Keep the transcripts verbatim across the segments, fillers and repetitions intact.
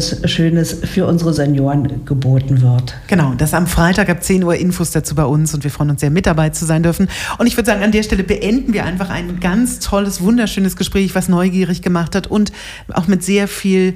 Schönes für unsere Senioren geboten wird. Genau, das am Freitag ab zehn Uhr, Infos dazu bei uns und wir freuen uns sehr, mit dabei zu sein dürfen. Und ich würde sagen, an der Stelle beenden wir einfach ein ganz tolles, wunderschönes Gespräch, was neugierig gemacht hat und auch mit sehr viel,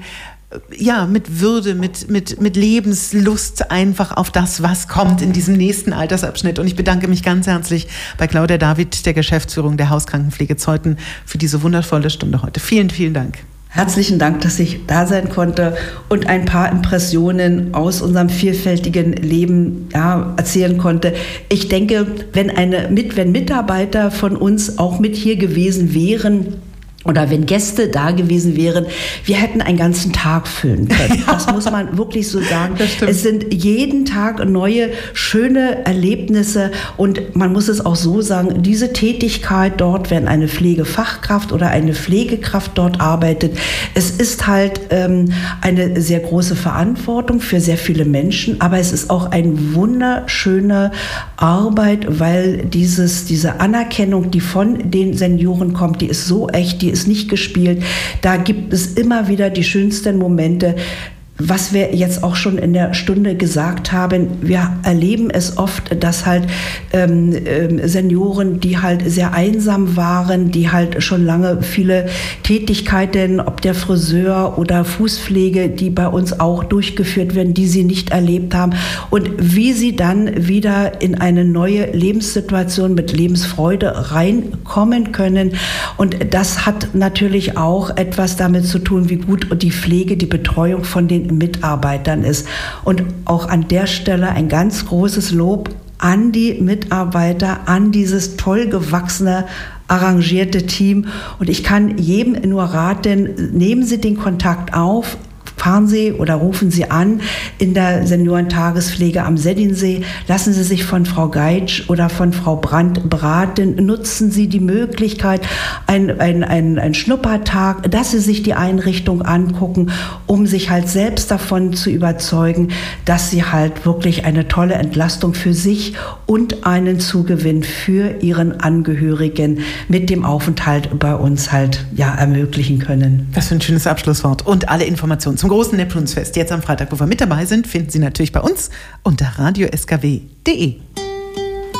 ja, mit Würde, mit, mit, mit Lebenslust einfach auf das, was kommt in diesem nächsten Altersabschnitt. Und ich bedanke mich ganz herzlich bei Claudia David, der Geschäftsführung der Hauskrankenpflege Zeuthen, für diese wundervolle Stunde heute. Vielen, vielen Dank. Herzlichen Dank, dass ich da sein konnte und ein paar Impressionen aus unserem vielfältigen Leben ja, erzählen konnte. Ich denke, wenn, eine, wenn Mitarbeiter von uns auch mit hier gewesen wären, oder wenn Gäste da gewesen wären, wir hätten einen ganzen Tag füllen können. Ja. Das muss man wirklich so sagen. Es sind jeden Tag neue, schöne Erlebnisse und man muss es auch so sagen, diese Tätigkeit dort, wenn eine Pflegefachkraft oder eine Pflegekraft dort arbeitet, es ist halt ähm, eine sehr große Verantwortung für sehr viele Menschen, aber es ist auch eine wunderschöne Arbeit, weil dieses, diese Anerkennung, die von den Senioren kommt, die ist so echt, die ist nicht gespielt. Da gibt es immer wieder die schönsten Momente. Was wir jetzt auch schon in der Stunde gesagt haben, wir erleben es oft, dass halt ähm, äh, Senioren, die halt sehr einsam waren, die halt schon lange viele Tätigkeiten, ob der Friseur oder Fußpflege, die bei uns auch durchgeführt werden, die sie nicht erlebt haben und wie sie dann wieder in eine neue Lebenssituation mit Lebensfreude reinkommen können. Und das hat natürlich auch etwas damit zu tun, wie gut die Pflege, die Betreuung von den Mitarbeitern ist. Und auch an der Stelle ein ganz großes Lob an die Mitarbeiter, an dieses toll gewachsene, arrangierte Team. Und ich kann jedem nur raten, nehmen Sie den Kontakt auf, fahren Sie oder rufen Sie an in der Seniorentagespflege am Seddinsee. Lassen Sie sich von Frau Geitsch oder von Frau Brandt beraten. Nutzen Sie die Möglichkeit, ein, ein, ein, ein Schnuppertag, dass Sie sich die Einrichtung angucken, um sich halt selbst davon zu überzeugen, dass Sie halt wirklich eine tolle Entlastung für sich und einen Zugewinn für Ihren Angehörigen mit dem Aufenthalt bei uns halt ja ermöglichen können. Das ist ein schönes Abschlusswort. Und alle Informationen zum großen Neptunsfest jetzt am Freitag, wo wir mit dabei sind, finden Sie natürlich bei uns unter radio s k w punkt d e.